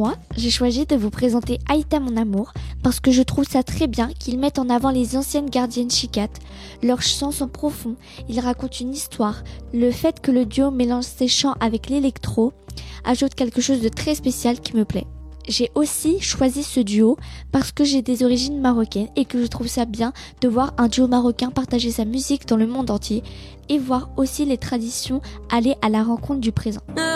moi, j'ai choisi de vous présenter Aïta mon amour parce que je trouve ça très bien qu'ils mettent en avant les anciennes gardiennes Chicat. Leurs chants sont profonds, ils racontent une histoire. Le fait que le duo mélange ses chants avec l'électro ajoute quelque chose de très spécial qui me plaît. J'ai aussi choisi ce duo parce que j'ai des origines marocaines et que je trouve ça bien de voir un duo marocain partager sa musique dans le monde entier et voir aussi les traditions aller à la rencontre du présent.